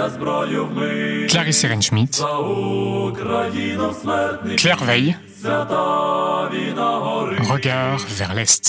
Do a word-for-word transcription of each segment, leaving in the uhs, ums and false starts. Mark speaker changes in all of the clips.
Speaker 1: Clarisse Ehrenschmidt, Claire Veille, Regard vers l'Est.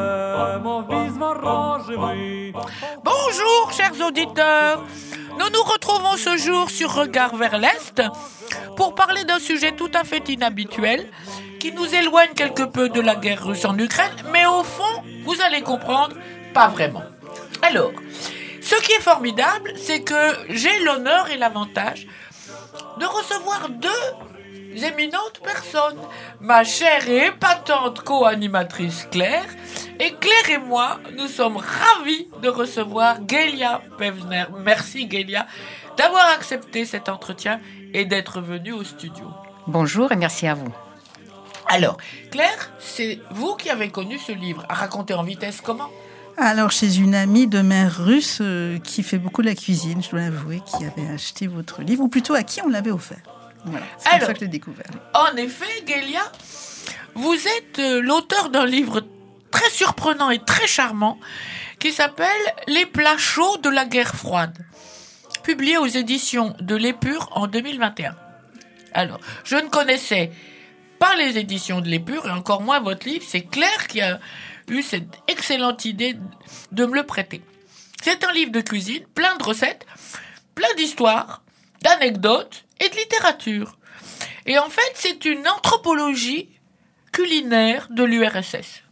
Speaker 2: Bonjour, chers auditeurs. Nous nous retrouvons ce jour sur Regard vers l'Est pour parler d'un sujet tout à fait inhabituel qui nous éloigne quelque peu de la guerre russe en Ukraine, mais au fond, vous allez comprendre, pas vraiment. Alors, ce qui est formidable, c'est que j'ai l'honneur et l'avantage de recevoir deux éminentes personnes. Ma chère et épatante co-animatrice Claire, et Claire et moi, nous sommes ravis de recevoir Gélia Pevzner. Merci Gélia d'avoir accepté cet entretien et d'être venue au studio.
Speaker 3: Bonjour et merci à vous.
Speaker 2: Alors, Claire, c'est vous qui avez connu ce livre. À raconter en vitesse comment ?
Speaker 4: Alors, chez une amie de mère russe euh, qui fait beaucoup la cuisine, je dois l'avouer, qui avait acheté votre livre, ou plutôt à qui on l'avait offert. Voilà, c'est
Speaker 2: Alors,
Speaker 4: comme ça que je l'ai découvert.
Speaker 2: En effet, Gélia, vous êtes euh, l'auteur d'un livre très surprenant et très charmant qui s'appelle « Les plats chauds de la guerre froide », publié aux éditions de l'Épure en deux mille vingt et un. Alors, je ne connaissais pas les éditions de l'Épure et encore moins votre livre. C'est Claire qui a eu cette excellente idée de me le prêter. C'est un livre de cuisine, plein de recettes, plein d'histoires, d'anecdotes et de littérature. Et en fait, c'est une anthropologie culinaire de l'U R S S.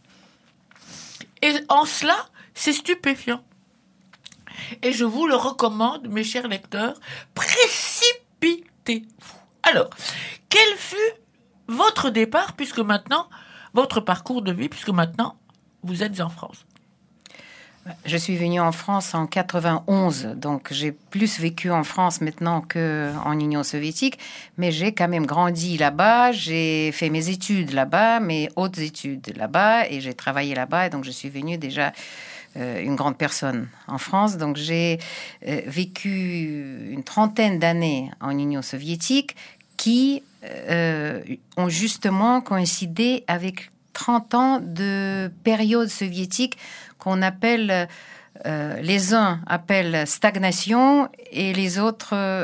Speaker 2: Et en cela, c'est stupéfiant. Et je vous le recommande, mes chers lecteurs, précipitez-vous. Alors, quel fut votre départ, puisque maintenant, votre parcours de vie, puisque maintenant, vous êtes en France?
Speaker 3: Je suis venue en France en quatre-vingt-onze, donc j'ai plus vécu en France maintenant qu'en Union soviétique, mais j'ai quand même grandi là-bas, j'ai fait mes études là-bas, mes hautes études là-bas, et j'ai travaillé là-bas, et donc je suis venue déjà euh, une grande personne en France. Donc j'ai euh, vécu une trentaine d'années en Union soviétique qui euh, ont justement coïncidé avec trente ans de période soviétique qu'on appelle, euh, les uns appellent stagnation et les autres euh,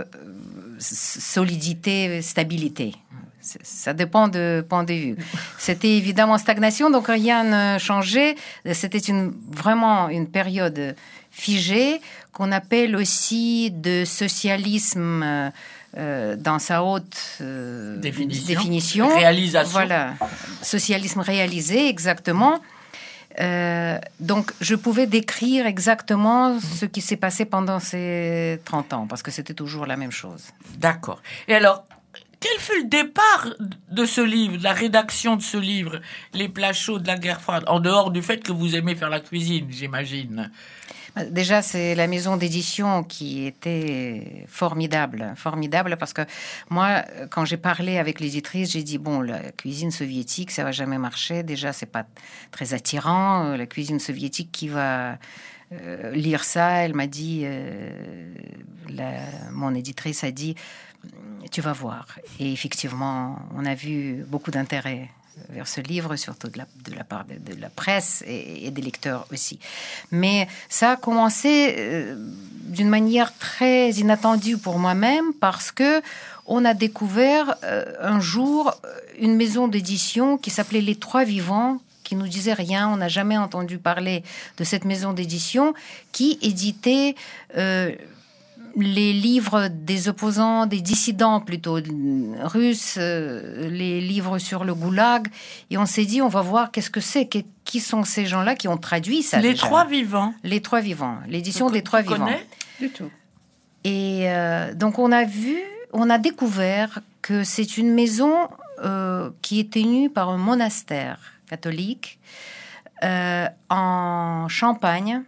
Speaker 3: solidité, stabilité. Ça dépend de point de vue. C'était évidemment stagnation, donc rien ne changeait. C'était une, vraiment une période figée qu'on appelle aussi de socialisme euh, dans sa haute euh,
Speaker 2: définition.
Speaker 3: définition.
Speaker 2: Réalisation.
Speaker 3: Voilà, socialisme réalisé, exactement. Euh, donc, je pouvais décrire exactement ce qui s'est passé pendant ces trente ans, parce que c'était toujours la même chose.
Speaker 2: D'accord. Et alors, quel fut le départ de ce livre, de la rédaction de ce livre, Les plats chauds de la guerre froide, en dehors du fait que vous aimez faire la cuisine, j'imagine?
Speaker 3: Déjà, c'est la maison d'édition qui était formidable, formidable, parce que moi, quand j'ai parlé avec l'éditrice, j'ai dit, bon, la cuisine soviétique, ça va jamais marcher. Déjà, c'est pas très attirant. La cuisine soviétique, qui va euh, lire ça? Elle m'a dit, euh, la, mon éditrice a dit, tu vas voir. Et effectivement, on a vu beaucoup d'intérêt vers ce livre, surtout de la, de la part de, de la presse et, et des lecteurs aussi. Mais ça a commencé euh, d'une manière très inattendue pour moi-même, parce que on a découvert euh, un jour une maison d'édition qui s'appelait Les Trois Vivants, qui nous disait rien. On n'a jamais entendu parler de cette maison d'édition qui éditait euh, les livres des opposants, des dissidents plutôt russes, euh, les livres sur le goulag. Et on s'est dit, on va voir qu'est-ce que c'est, que, qui sont ces gens-là qui ont traduit ça.
Speaker 2: Les
Speaker 3: déjà.
Speaker 2: Trois Vivants.
Speaker 3: Les Trois Vivants, l'édition des Trois Vivants.
Speaker 2: Connais
Speaker 4: Du tout.
Speaker 3: Et euh, donc on a vu, on a découvert que c'est une maison euh, qui est tenue par un monastère catholique euh, en Champagne.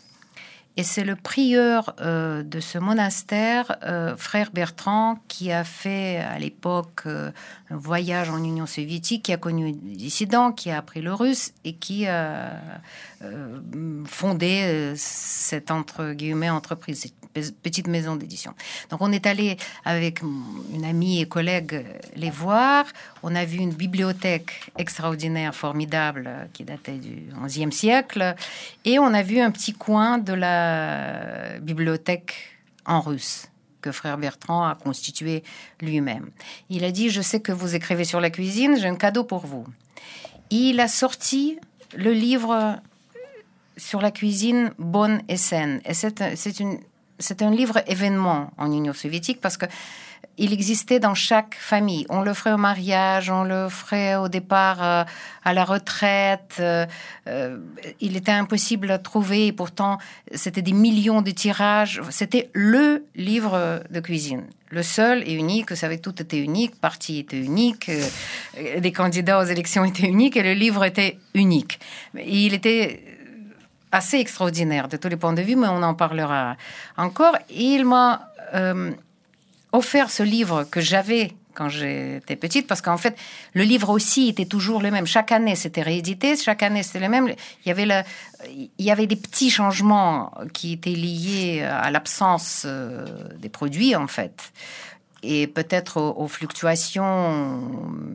Speaker 3: Et c'est le prieur euh, de ce monastère, euh, frère Bertrand, qui a fait à l'époque euh, un voyage en Union soviétique, qui a connu des dissidents, qui a appris le russe et qui a euh, fondé euh, cette, entre guillemets, entreprise, cette petite maison d'édition. Donc on est allé avec une amie et collègue les voir. On a vu une bibliothèque extraordinaire, formidable, qui datait du onzième siècle. Et on a vu un petit coin de la bibliothèque en russe que frère Bertrand a constitué lui-même. Il a dit, je sais que vous écrivez sur la cuisine, j'ai un cadeau pour vous. Il a sorti le livre sur la cuisine bonne et saine. Et c'est, c'est, une, c'est un livre événement en Union soviétique parce que il existait dans chaque famille. On le ferait au mariage, on le ferait au départ euh, à la retraite. Euh, euh, il était impossible à trouver. Et pourtant, c'était des millions de tirages. C'était le livre de cuisine. Le seul et unique. Vous savez, tout était unique. Parti était unique. Euh, les candidats aux élections étaient uniques. Et le livre était unique. Il était assez extraordinaire de tous les points de vue, mais on en parlera encore. Et il m'a... Euh, offert ce livre que j'avais quand j'étais petite, parce qu'en fait, le livre aussi était toujours le même. Chaque année, c'était réédité, chaque année, c'était le même. Il y avait, le, il y avait des petits changements qui étaient liés à l'absence euh, des produits, en fait, et peut-être aux, aux fluctuations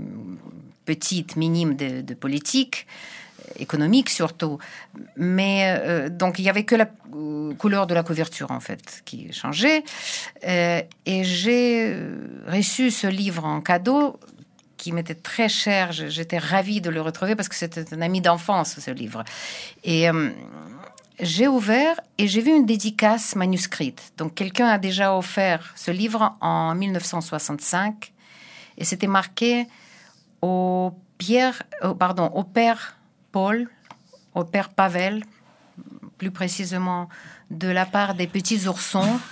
Speaker 3: petites, minimes de, de politique, économique surtout. Mais euh, donc, il n'y avait que la euh, couleur de la couverture, en fait, qui changeait. Euh, et j'ai reçu ce livre en cadeau qui m'était très cher. J'étais ravie de le retrouver parce que c'était un ami d'enfance, ce livre. Et euh, j'ai ouvert et j'ai vu une dédicace manuscrite. Donc, quelqu'un a déjà offert ce livre en dix-neuf cent soixante-cinq et c'était marqué au, Pierre, oh, pardon, au père Paul, au père Pavel, plus précisément de la part des petits oursons,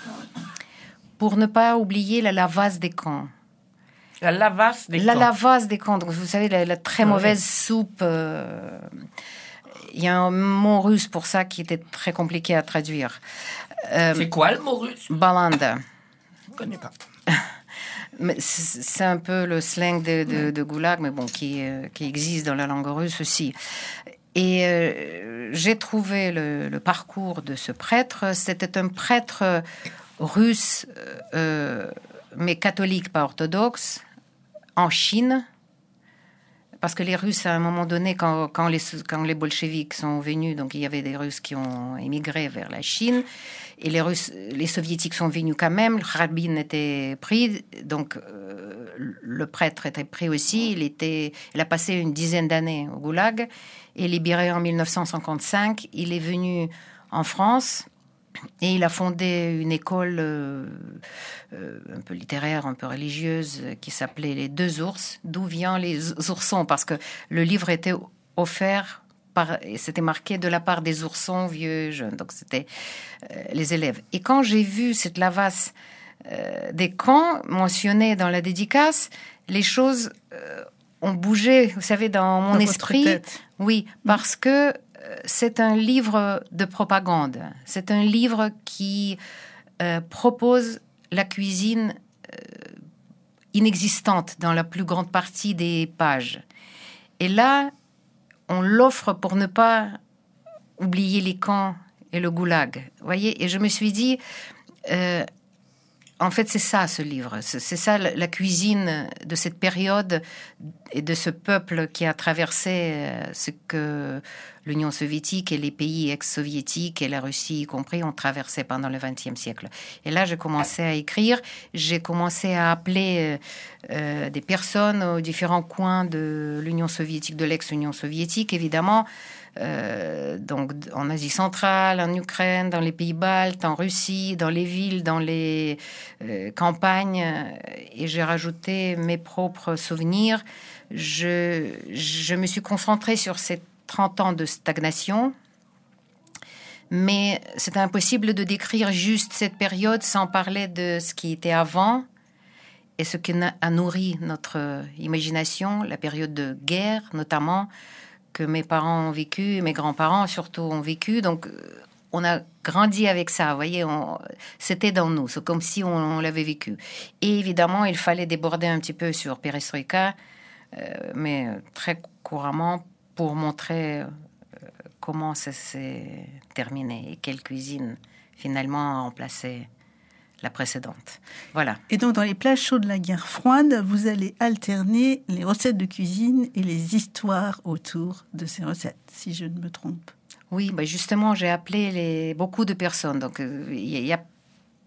Speaker 3: pour ne pas oublier la lavasse des camps.
Speaker 2: La lavasse des
Speaker 3: La
Speaker 2: camps.
Speaker 3: lavasse des camps. Donc, vous savez, la, la très mauvaise soupe. Euh, il y a un mot russe pour ça qui était très compliqué à traduire.
Speaker 2: Euh, C'est quoi le mot russe?
Speaker 3: Balanda.
Speaker 2: Je ne connais pas.
Speaker 3: Mais c'est un peu le slang de, de, de Goulag, mais bon, qui, euh, qui existe dans la langue russe aussi. Et euh, j'ai trouvé le, le parcours de ce prêtre. C'était un prêtre russe, euh, mais catholique, pas orthodoxe, en Chine. Parce que les Russes, à un moment donné, quand, quand, les, quand les bolcheviks sont venus, donc il y avait des Russes qui ont émigré vers la Chine, et les Russes, les Soviétiques sont venus quand même. Le Kharbin était pris, donc euh, le prêtre était pris aussi. Il était, il a passé une dizaine d'années au Goulag et libéré en dix-neuf cent cinquante-cinq. Il est venu en France. Et il a fondé une école euh, euh, un peu littéraire, un peu religieuse, qui s'appelait Les Deux Ours. D'où viennent les oursons? Parce que le livre était offert, par, et c'était marqué de la part des oursons vieux, jeunes. Donc c'était euh, les élèves. Et quand j'ai vu cette lavasse euh, des camps mentionnée dans la dédicace, les choses euh, ont bougé, vous savez, dans mon
Speaker 4: dans
Speaker 3: esprit.
Speaker 4: Votre tête.
Speaker 3: Oui, parce que c'est un livre de propagande. C'est un livre qui euh, propose la cuisine euh, inexistante dans la plus grande partie des pages. Et là, on l'offre pour ne pas oublier les camps et le goulag. Vous voyez? Et je me suis dit, euh, en fait, c'est ça, ce livre. C'est, c'est ça, la, la cuisine de cette période et de ce peuple qui a traversé euh, ce que l'Union soviétique et les pays ex-soviétiques et la Russie y compris ont traversé pendant le vingtième siècle. Et là, j'ai commencé à écrire. J'ai commencé à appeler euh, euh, des personnes aux différents coins de l'Union soviétique, de l'ex-Union soviétique, évidemment. Euh, donc en Asie centrale, en Ukraine, dans les pays baltes, en Russie, dans les villes, dans les euh, campagnes, et j'ai rajouté mes propres souvenirs. Je, je me suis concentrée sur ces trente ans de stagnation, mais c'est impossible de décrire juste cette période sans parler de ce qui était avant et ce qui a nourri notre imagination, la période de guerre notamment, que mes parents ont vécu, mes grands-parents surtout ont vécu. Donc, on a grandi avec ça, vous voyez, on, c'était dans nous, c'est comme si on, on l'avait vécu. Et évidemment, il fallait déborder un petit peu sur Perestroïka, euh, mais très couramment pour montrer euh, comment ça s'est terminé et quelle cuisine finalement a remplacé la précédente. Voilà.
Speaker 4: Et donc, dans les plats chauds de la guerre froide, vous allez alterner les recettes de cuisine et les histoires autour de ces recettes, si je ne me trompe.
Speaker 3: Oui, bah justement, j'ai appelé les, beaucoup de personnes. Donc, il euh, y, y a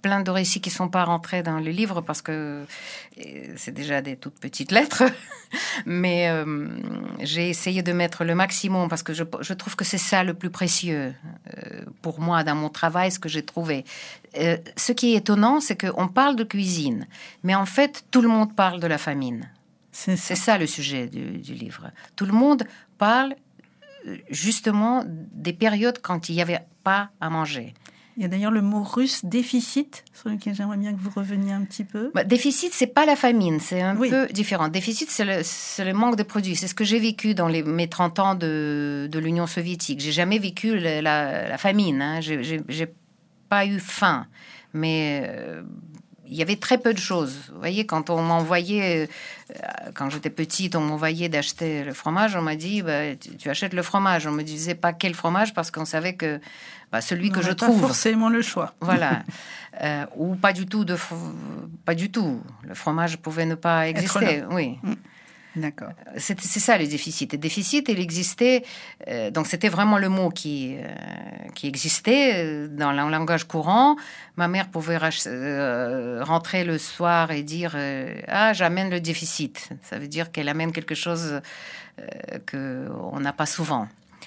Speaker 3: plein de récits qui ne sont pas rentrés dans le livre parce que c'est déjà des toutes petites lettres. Mais euh, j'ai essayé de mettre le maximum parce que je, je trouve que c'est ça le plus précieux euh, pour moi dans mon travail, ce que j'ai trouvé. Euh, ce qui est étonnant, c'est qu'on parle de cuisine, mais en fait, tout le monde parle de la famine.
Speaker 4: C'est ça,
Speaker 3: c'est ça le sujet du, du livre. Tout le monde parle justement des périodes quand il n'y avait pas à manger.
Speaker 4: Il y a d'ailleurs le mot russe déficit sur lequel j'aimerais bien que vous reveniez un petit peu.
Speaker 3: Bah, déficit, c'est pas la famine, c'est un
Speaker 4: oui.
Speaker 3: peu différent. Déficit, c'est le, c'est le manque de produits. C'est ce que j'ai vécu dans les, mes trente ans de, de l'Union soviétique. J'ai jamais vécu la, la, la famine. Hein. J'ai, j'ai, j'ai pas eu faim, mais euh, il y avait très peu de choses. Vous voyez, quand on m'envoyait, euh, quand j'étais petite, on m'envoyait d'acheter le fromage, on m'a dit, bah, tu, tu achètes le fromage. On me disait pas quel fromage parce qu'on savait que bah, celui
Speaker 4: on
Speaker 3: que je
Speaker 4: pas
Speaker 3: trouve.
Speaker 4: Forcément le choix.
Speaker 3: Voilà. Euh, ou pas du tout de, pas du tout. Le fromage pouvait ne pas exister. Oui.
Speaker 4: Mmh. D'accord.
Speaker 3: C'est, c'est ça le déficit. Le déficit, il existait. Euh, donc c'était vraiment le mot qui euh, qui existait dans le langage courant. Ma mère pouvait rach- euh, rentrer le soir et dire euh, ah j'amène le déficit. Ça veut dire qu'elle amène quelque chose euh, que on n'a pas souvent.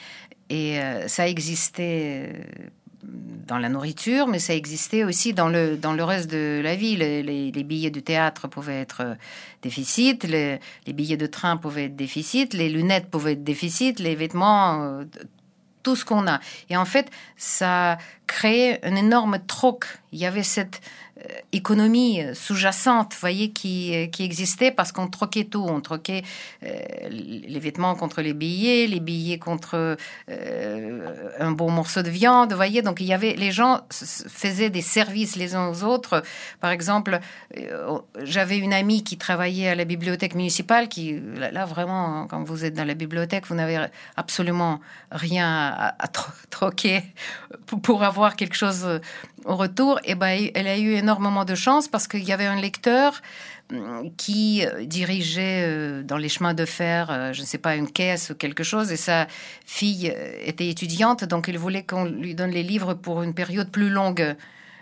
Speaker 3: Et euh, ça existait dans la nourriture, mais ça existait aussi dans le, dans le reste de la vie. Les, les, les billets du théâtre pouvaient être déficit, les, les billets de train pouvaient être déficit, les lunettes pouvaient être déficit, les vêtements, euh, tout ce qu'on a. Et en fait, ça créait un énorme troc. Il y avait cette euh, économie sous-jacente, vous voyez, qui, qui existait parce qu'on troquait tout. On troquait euh, les vêtements contre les billets, les billets contre euh, un bon morceau de viande, vous voyez. Donc, il y avait, les gens faisaient des services les uns aux autres. Par exemple, euh, j'avais une amie qui travaillait à la bibliothèque municipale qui, là, là, vraiment, quand vous êtes dans la bibliothèque, vous n'avez absolument rien à, à tro- troquer pour, pour avoir quelque chose au retour. Et ben, elle a eu énormément de chance parce qu'il y avait un lecteur qui dirigeait dans les chemins de fer, je ne sais pas, une caisse ou quelque chose, et sa fille était étudiante, donc il voulait qu'on lui donne les livres pour une période plus longue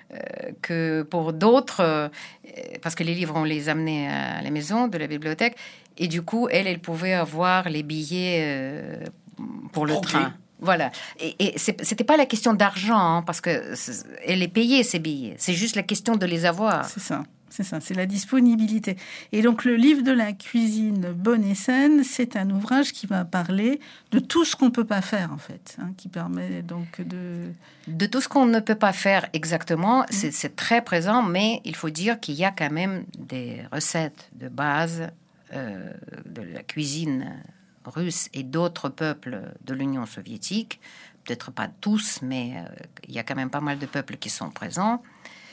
Speaker 3: que pour d'autres, parce que les livres, on les amenait à la maison de la bibliothèque, et du coup, elle, elle pouvait avoir les billets pour le
Speaker 2: Okay.
Speaker 3: train. Voilà. Et, et c'est, c'était pas la question d'argent, hein, parce que elle est payée, ces billets. C'est juste la question de les avoir.
Speaker 4: C'est ça. C'est ça, c'est la disponibilité. Et donc, le livre de la cuisine bonne et saine, c'est un ouvrage qui va parler de tout ce qu'on ne peut pas faire, en fait, hein, qui permet donc de...
Speaker 3: De tout ce qu'on ne peut pas faire exactement, mmh. c'est, c'est très présent, mais il faut dire qu'il y a quand même des recettes de base euh, de la cuisine russe et d'autres peuples de l'Union soviétique, peut-être pas tous, mais euh, il y a quand même pas mal de peuples qui sont présents.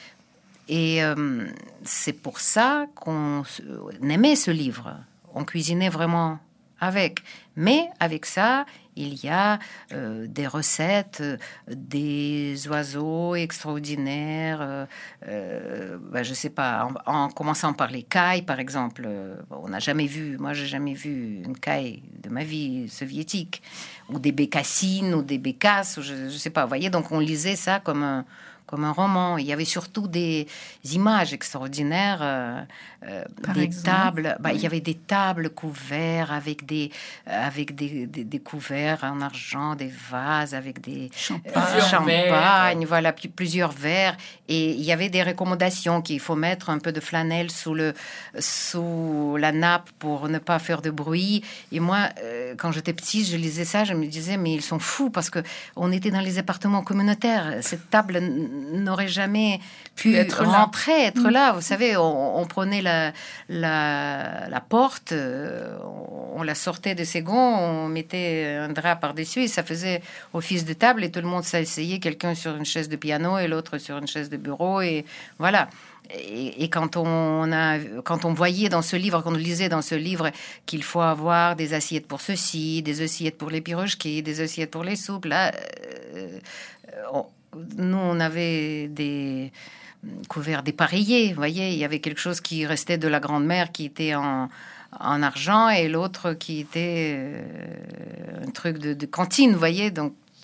Speaker 3: Et euh, c'est pour ça qu'on aimait ce livre. On cuisinait vraiment avec. Mais avec ça, il y a euh, des recettes, euh, des oiseaux extraordinaires. Euh, euh, ben, je sais pas, en, en commençant par les cailles, par exemple. Euh, on n'a jamais vu, moi, j'ai jamais vu une caille de ma vie soviétique. Ou des bécassines, ou des bécasses, ou je, je sais pas. Vous voyez, donc on lisait ça comme un... comme un roman. Il y avait surtout des images extraordinaires, euh, euh, des
Speaker 4: exemple,
Speaker 3: tables. Bah,
Speaker 4: oui.
Speaker 3: Il y avait des tables couvertes avec des avec des, des, des couverts en argent, des vases avec des
Speaker 4: Champagne.
Speaker 3: euh, champagne,
Speaker 2: verres.
Speaker 3: voilà, p- plusieurs verres. Et il y avait des recommandations qu'il faut mettre un peu de flanelle sous le sous la nappe pour ne pas faire de bruit. Et moi, euh, quand j'étais petite, je lisais ça, je me disais mais ils sont fous parce que on était dans les appartements communautaires. Cette table n- n'aurait jamais pu
Speaker 2: Être là.
Speaker 3: rentrer, être mmh. là. Vous savez, on, on prenait la la, la porte, euh, on la sortait de ses gonds, on mettait un drap par-dessus et ça faisait office de table et tout le monde s'asseyait, quelqu'un sur une chaise de piano et l'autre sur une chaise de bureau et voilà. Et, et quand on a, quand on voyait dans ce livre, quand on lisait dans ce livre qu'il faut avoir des assiettes pour ceci, des assiettes pour les pirochki, des assiettes pour les soupes, là, euh, on, nous on avait des couverts dépareillés, vous voyez, il y avait quelque chose qui restait de la grand-mère qui était en en argent et l'autre qui était euh, un truc de, de cantine, vous voyez, donc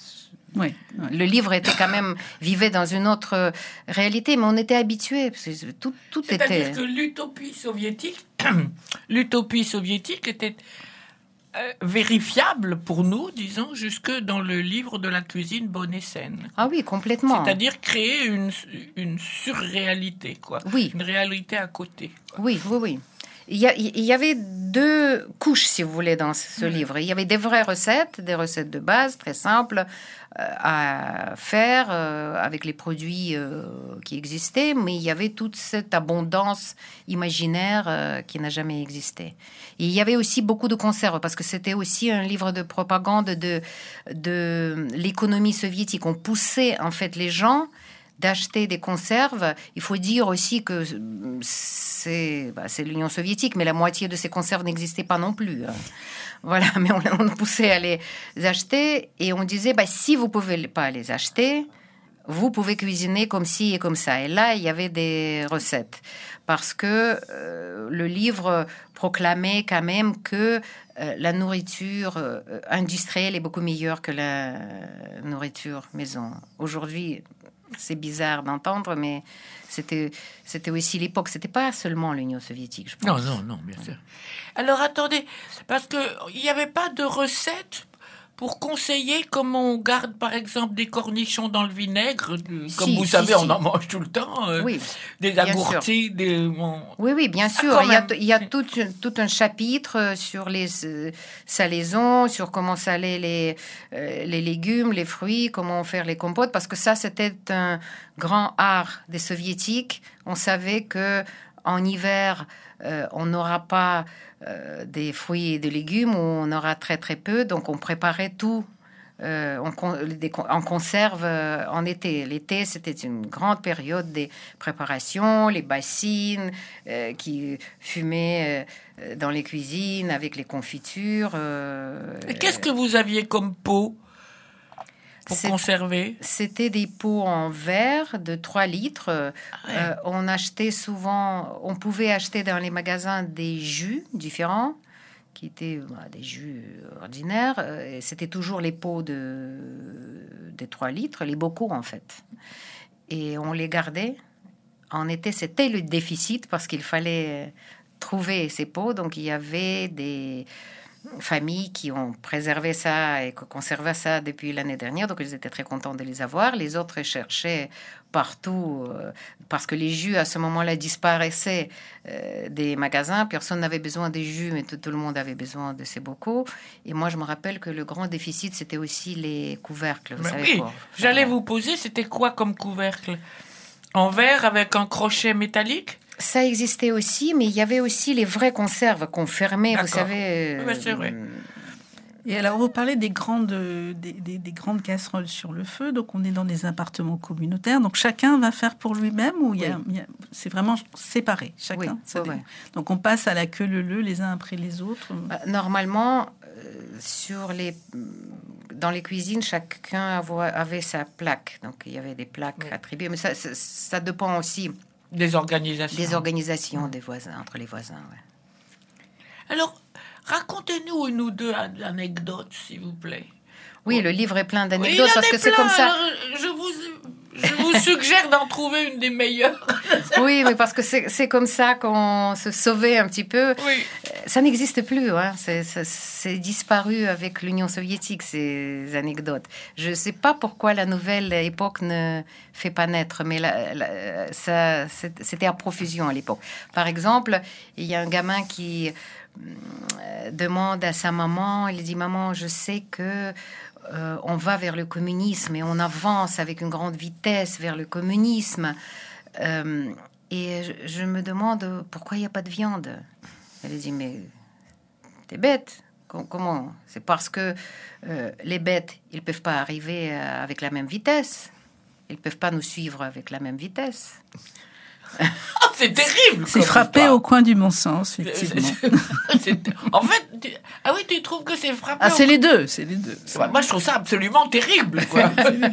Speaker 4: Oui, oui.
Speaker 3: Le livre était quand même vivait dans une autre réalité, mais on était habitués. Tout, tout
Speaker 2: C'est-à-dire
Speaker 3: était.
Speaker 2: que l'utopie soviétique, l'utopie soviétique était euh, vérifiable pour nous, disons, jusque dans le livre de la cuisine bonne et saine.
Speaker 3: Ah oui, complètement.
Speaker 2: C'est-à-dire créer une, une surréalité, quoi.
Speaker 3: Oui.
Speaker 2: Une réalité à côté.
Speaker 3: Oui, oui, oui. Il y, a, il y avait deux couches, si vous voulez, dans ce mmh. livre. Il y avait des vraies recettes, des recettes de base, très simples euh, à faire euh, avec les produits euh, qui existaient, mais il y avait toute cette abondance imaginaire euh, qui n'a jamais existé. Et il y avait aussi beaucoup de conserves, parce que c'était aussi un livre de propagande de, de l'économie soviétique. On poussait, en fait, les gens d'acheter des conserves. Il faut dire aussi que c'est, bah, c'est l'Union soviétique, mais la moitié de ces conserves n'existait pas non plus. Hein. Voilà, mais on, on poussait à les acheter et on disait, bah, si vous ne pouvez pas les acheter, vous pouvez cuisiner comme ci et comme ça. Et là, il y avait des recettes. Parce que euh, le livre proclamait quand même que euh, la nourriture euh, industrielle est beaucoup meilleure que la nourriture maison. Aujourd'hui, c'est bizarre d'entendre, mais c'était, c'était aussi l'époque. C'était pas seulement l'Union soviétique, je pense.
Speaker 2: Non, non, non, bien sûr. Alors, attendez, parce qu'il n'y avait pas de recette pour conseiller comment on garde, par exemple, des cornichons dans le vinaigre. Comme
Speaker 3: si,
Speaker 2: vous
Speaker 3: si,
Speaker 2: savez,
Speaker 3: si.
Speaker 2: on en mange tout le temps. Euh,
Speaker 3: oui,
Speaker 2: des agourtis, des... Bon...
Speaker 3: Oui, oui, bien sûr. Ah, il y a, il y a tout, tout un chapitre sur les euh, salaisons, sur comment saler les, euh, les légumes, les fruits, comment faire les compotes, parce que ça, c'était un grand art des soviétiques. On savait que en hiver, euh, on n'aura pas euh, des fruits et des légumes, ou on aura très très peu, donc on préparait tout euh, en, en conserve euh, en été. L'été, c'était une grande période des préparations, les bassines euh, qui fumaient euh, dans les cuisines avec les confitures. Euh,
Speaker 2: et qu'est-ce que vous aviez comme pot pour
Speaker 3: c'est,
Speaker 2: conserver?
Speaker 3: C'était des pots en verre de trois litres. Ah ouais. euh, on achetait souvent, on pouvait acheter dans les magasins des jus différents, qui étaient bah, des jus ordinaires. Euh, c'était toujours les pots de, de trois litres, les bocaux en fait. Et on les gardait. En été, c'était le déficit parce qu'il fallait trouver ces pots. Donc il y avait des familles qui ont préservé ça et conservé ça depuis l'année dernière, donc ils étaient très contents de les avoir. Les autres cherchaient partout euh, parce que les jus à ce moment-là disparaissaient euh, des magasins. Personne n'avait besoin des jus, mais tout, tout le monde avait besoin de ces bocaux. Et moi, je me rappelle que le grand déficit, c'était aussi les couvercles. Vous
Speaker 2: mais
Speaker 3: savez
Speaker 2: oui,
Speaker 3: quoi.
Speaker 2: J'allais vous poser, c'était quoi comme couvercle? En verre avec un crochet métallique?
Speaker 3: Ça existait aussi, mais il y avait aussi les vraies conserves qu'on fermait, D'accord. vous savez.
Speaker 2: Oui, c'est vrai.
Speaker 4: Et alors, vous parlez des grandes, des, des, des grandes casseroles sur le feu. Donc, on est dans des appartements communautaires. Donc, chacun va faire pour lui-même ou il y a, oui. il y a, c'est vraiment séparé, chacun.
Speaker 3: Oui, oui, oui.
Speaker 4: Donc, on passe à la queue leu-leu les uns après les autres.
Speaker 3: Normalement, euh, sur les, dans les cuisines, chacun avait sa plaque. Donc, il y avait des plaques oui. attribuées. Mais ça, ça, ça dépend aussi...
Speaker 2: Des organisations.
Speaker 3: Des organisations des voisins, entre les voisins, ouais.
Speaker 2: Alors, racontez-nous une ou deux anecdotes, s'il vous plaît.
Speaker 3: Oui,
Speaker 2: oh.
Speaker 3: le livre est plein d'anecdotes
Speaker 2: oui,
Speaker 3: parce que
Speaker 2: plein.
Speaker 3: c'est comme ça.
Speaker 2: Alors, je vous, je vous suggère d'en trouver une des meilleures.
Speaker 3: Oui, mais parce que c'est, c'est comme ça qu'on se sauvait un petit peu.
Speaker 2: Oui.
Speaker 3: Ça n'existe plus, hein. c'est, c'est, c'est disparu avec l'Union soviétique, ces anecdotes. Je ne sais pas pourquoi la nouvelle époque ne fait pas naître, mais la, la, ça, c'était à profusion à l'époque. Par exemple, il y a un gamin qui euh, demande à sa maman, il dit « Maman, je sais que euh, on va vers le communisme et on avance avec une grande vitesse vers le communisme. Euh, et je, je me demande pourquoi il n'y a pas de viande. » Elle dit « Mais t'es bête. Comment? C'est parce que euh, les bêtes, ils ne peuvent pas arriver euh, avec la même vitesse. Ils ne peuvent pas nous suivre avec la même vitesse. »
Speaker 2: Oh, c'est terrible.
Speaker 4: C'est frappé histoire. Au coin du bon sens, effectivement.
Speaker 2: C'est, c'est, c'est, en fait, tu, ah oui, tu trouves que c'est frappé?
Speaker 4: Ah, c'est au... les deux, c'est les deux.
Speaker 2: C'est moi, je trouve ça absolument terrible, quoi.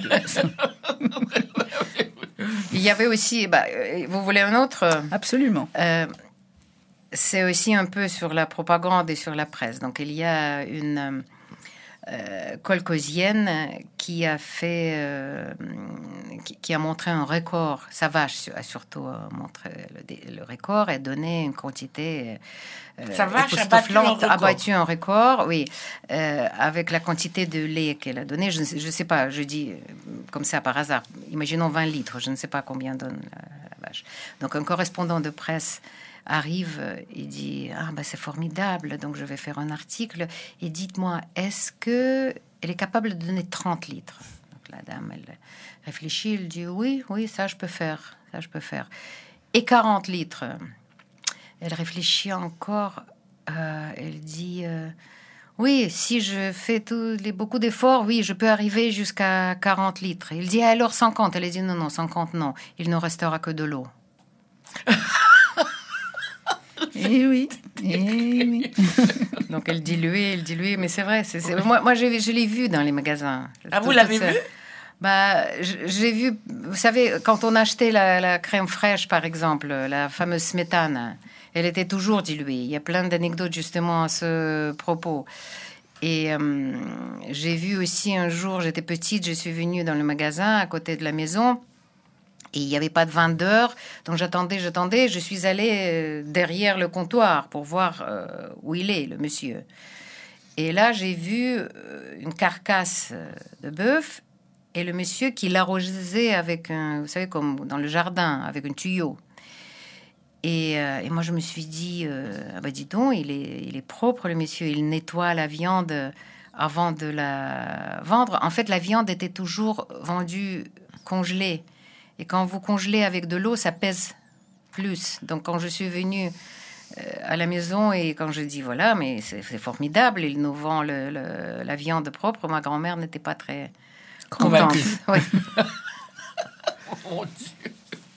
Speaker 3: Il y avait aussi, bah, vous voulez un autre?
Speaker 4: Absolument.
Speaker 3: Euh, c'est aussi un peu sur la propagande et sur la presse. Donc, il y a une, euh, kolkhozienne qui a fait, euh, qui, qui a montré un record. Sa vache a surtout montré le, le record et donné une quantité. Euh,
Speaker 2: Sa vache a battu un record.
Speaker 3: A battu un record, oui, euh, avec la quantité de lait qu'elle a donné. Je ne sais, je sais pas, je dis comme ça par hasard. Imaginons vingt litres, je ne sais pas combien donne la, la vache. Donc un correspondant de presse arrive et dit « Ah, ben c'est formidable, donc je vais faire un article. Et dites-moi, est-ce que elle est capable de donner trente litres ?» Donc la dame, elle réfléchit, elle dit « Oui, oui, ça je peux faire, ça je peux faire. » Et quarante litres. Elle réfléchit encore, euh, elle dit euh, « Oui, si je fais tous les, beaucoup d'efforts, oui, je peux arriver jusqu'à quarante litres. » Il dit « Alors cinquante. » Elle dit « Non, non, cinquante, non. Il ne restera que de l'eau. »
Speaker 4: Eh oui, eh oui.
Speaker 3: Donc elle diluait, elle diluait, mais c'est vrai. C'est, c'est... Moi, moi je, je l'ai vu dans les magasins.
Speaker 2: Ah,
Speaker 3: Tout,
Speaker 2: vous l'avez vu?
Speaker 3: Bah, j'ai vu, vous savez, quand on achetait la, la crème fraîche, par exemple, la fameuse smétane, elle était toujours diluée. Il y a plein d'anecdotes justement à ce propos. Et euh, j'ai vu aussi un jour, j'étais petite, je suis venue dans le magasin à côté de la maison. Et il n'y avait pas de vendeur, donc j'attendais, j'attendais. Je suis allée derrière le comptoir pour voir euh, où il est, le monsieur. Et là, j'ai vu une carcasse de bœuf et le monsieur qui l'arrosait avec un, vous savez, comme dans le jardin, avec un tuyau. Et, euh, et moi, je me suis dit, euh, ah bah dis donc, il est, il est propre, le monsieur. Il nettoie la viande avant de la vendre. En fait, la viande était toujours vendue congelée. Et quand vous congelez avec de l'eau, ça pèse plus. Donc, quand je suis venue euh, à la maison et quand je dis, voilà, mais c'est, c'est formidable, il nous vend le, le, la viande propre, ma grand-mère n'était pas très contente. Oui.
Speaker 2: Mon Dieu.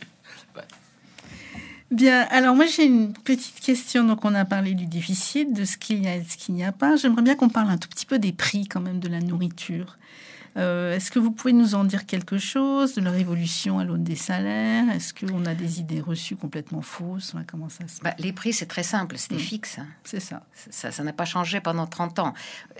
Speaker 4: Bien, alors moi j'ai une petite question. Donc on a parlé du déficit, de ce qu'il y a et de ce qu'il n'y a pas. J'aimerais bien qu'on parle un tout petit peu des prix quand même de la nourriture. Euh, est-ce que vous pouvez nous en dire quelque chose de leur évolution à l'aune des salaires? Est-ce qu'on a des idées reçues complètement fausses? Comment ça se passe?
Speaker 3: Bah, les prix, c'est très simple, c'était
Speaker 4: mmh.
Speaker 3: fixe. Hein.
Speaker 4: C'est ça.
Speaker 3: Ça. Ça n'a pas changé pendant trente ans.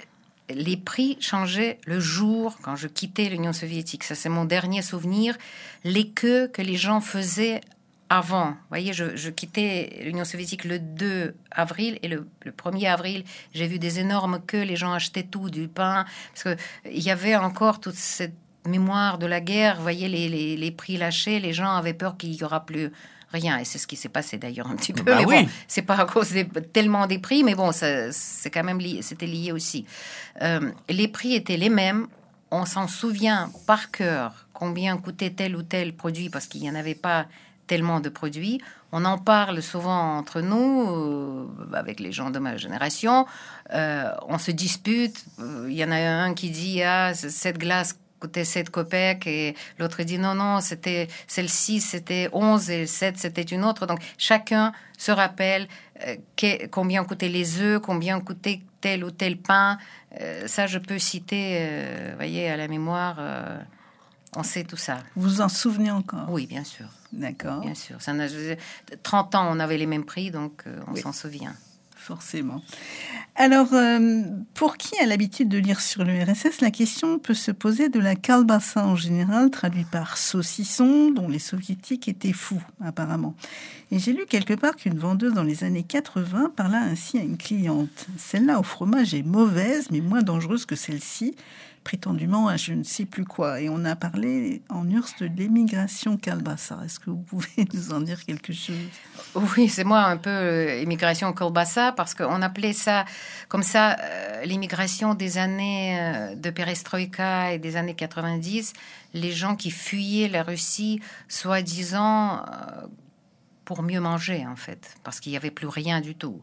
Speaker 3: Les prix changeaient le jour quand je quittais l'Union soviétique. Ça, c'est mon dernier souvenir. Les queues que les gens faisaient avant. Vous voyez, je, je quittais l'Union soviétique le deux avril et le, le premier avril, j'ai vu des énormes queues. Les gens achetaient tout, du pain, parce que il y avait encore toute cette mémoire de la guerre. Vous voyez, les, les, les prix lâchés, les gens avaient peur qu'il y aura plus rien. Et c'est ce qui s'est passé d'ailleurs un petit peu.
Speaker 2: Bah
Speaker 3: mais
Speaker 2: oui.
Speaker 3: bon, c'est pas à cause des, tellement des prix, mais bon, ça, c'est quand même lié, c'était lié aussi. Euh, les prix étaient les mêmes. On s'en souvient par cœur combien coûtait tel ou tel produit parce qu'il n'y en avait pas tellement de produits. On en parle souvent entre nous, euh, avec les gens de ma génération. Euh, on se dispute. Il y en a un qui dit « Ah, cette glace coûtait sept kopecks » et l'autre dit « Non, non, c'était celle-ci, c'était onze et sept, c'était une autre. » Donc, chacun se rappelle euh, que, combien coûtaient les œufs, combien coûtait tel ou tel pain. Euh, ça, je peux citer, euh, vous voyez, à la mémoire... Euh, on sait tout ça.
Speaker 4: Vous vous en souvenez encore?
Speaker 3: Oui, bien sûr.
Speaker 4: D'accord.
Speaker 3: Bien sûr. Ça n'a, trente ans, on avait les mêmes prix, donc euh, on
Speaker 4: oui.
Speaker 3: s'en souvient.
Speaker 4: Forcément. Alors, euh, pour qui a l'habitude de lire sur l'U R S S, la question peut se poser de la kalbassa en général, traduit par saucisson, dont les soviétiques étaient fous, apparemment. Et j'ai lu quelque part qu'une vendeuse dans les années quatre-vingts parla ainsi à une cliente. Celle-là au fromage est mauvaise, mais moins dangereuse que celle-ci, prétendument à je ne sais plus quoi. Et on a parlé en U R S S de l'émigration kalbassa. Est-ce que vous pouvez nous en dire quelque chose?
Speaker 3: Oui, c'est moi un peu euh, émigration kalbassa, parce qu'on appelait ça comme ça euh, l'immigration des années euh, de perestroïka et des années quatre-vingt-dix, les gens qui fuyaient la Russie, soi-disant euh, pour mieux manger, en fait, parce qu'il n'y avait plus rien du tout.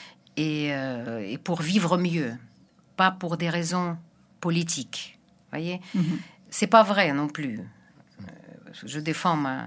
Speaker 3: Et, euh, et pour vivre mieux, pas pour des raisons politique, voyez, mm-hmm. C'est pas vrai non plus. Je défends ma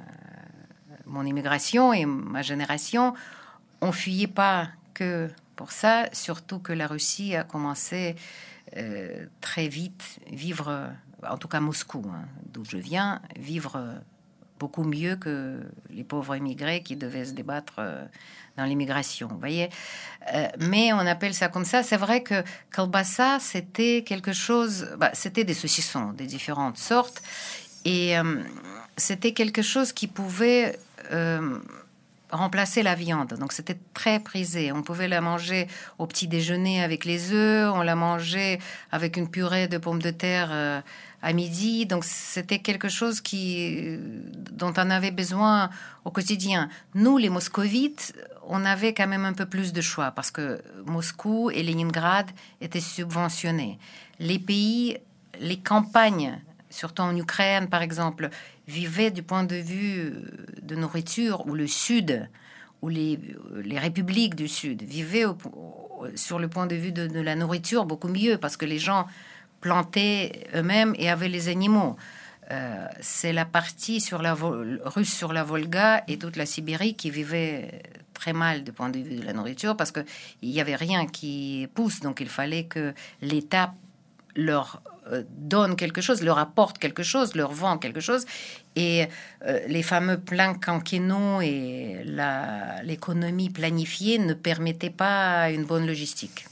Speaker 3: mon immigration et ma génération. On fuyait pas que pour ça, surtout que la Russie a commencé euh, très vite vivre, en tout cas Moscou, hein, d'où je viens, vivre beaucoup mieux que les pauvres immigrés qui devaient se débattre euh, dans l'immigration, vous voyez. Euh, mais on appelle ça comme ça. C'est vrai que kalbasa, c'était quelque chose... Bah, c'était des saucissons, des différentes sortes. Et euh, c'était quelque chose qui pouvait... Euh, remplacer la viande. Donc, c'était très prisé. On pouvait la manger au petit déjeuner avec les œufs. On la mangeait avec une purée de pommes de terre euh, à midi. Donc, c'était quelque chose qui, dont on avait besoin au quotidien. Nous, les moscovites, on avait quand même un peu plus de choix parce que Moscou et Leningrad étaient subventionnés. Les pays, les campagnes, surtout en Ukraine, par exemple, vivaient du point de vue de nourriture, ou le Sud, ou les, les républiques du Sud, vivaient au, au, sur le point de vue de, de la nourriture beaucoup mieux, parce que les gens plantaient eux-mêmes et avaient les animaux. Euh, c'est la partie sur la russe sur la Volga et toute la Sibérie qui vivait très mal du point de vue de la nourriture, parce qu'il n'y avait rien qui pousse, donc il fallait que l'État leur donne quelque chose, leur apporte quelque chose, leur vend quelque chose. Et euh, les fameux plans quinquennaux et la, l'économie planifiée ne permettaient pas une bonne logistique.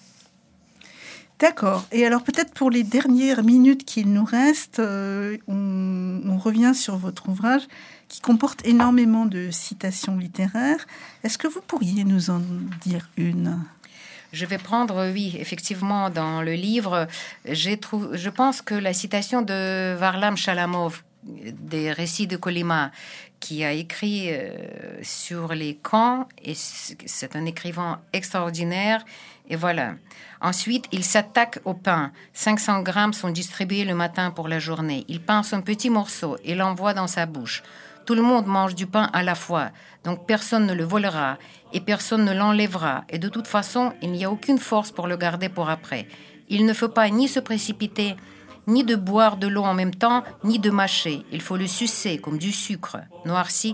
Speaker 4: D'accord. Et alors peut-être pour les dernières minutes qu'il nous reste, euh, on, on revient sur votre ouvrage qui comporte énormément de citations littéraires. Est-ce que vous pourriez nous en dire une ?
Speaker 3: Je vais prendre, oui, effectivement, dans le livre, j'ai trouvé, je pense que la citation de Varlam Shalamov, des récits de Kolyma, qui a écrit euh, sur les camps, et c'est un écrivain extraordinaire, et voilà. Ensuite, il s'attaque au pain. cinq cents grammes sont distribués le matin pour la journée. Il pince un petit morceau et l'envoie dans sa bouche. Tout le monde mange du pain à la fois, donc personne ne le volera et personne ne l'enlèvera. Et de toute façon, il n'y a aucune force pour le garder pour après. Il ne faut pas ni se précipiter, ni de boire de l'eau en même temps, ni de mâcher. Il faut le sucer comme du sucre noirci.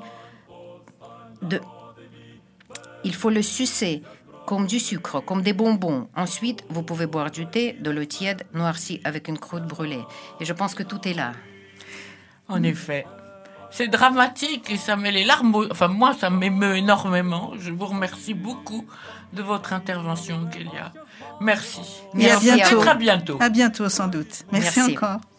Speaker 3: De... Il faut le sucer comme du sucre, comme des bonbons. Ensuite, vous pouvez boire du thé, de l'eau tiède, noircie avec une croûte brûlée. Et je pense que tout est là.
Speaker 2: En effet. C'est dramatique et ça met les larmes. Au... Enfin, moi, ça m'émeut énormément. Je vous remercie beaucoup de votre intervention, Kélia. Merci.
Speaker 4: Et à bientôt.
Speaker 2: Peut-être à bientôt.
Speaker 4: À bientôt, sans doute. Merci, Merci. encore.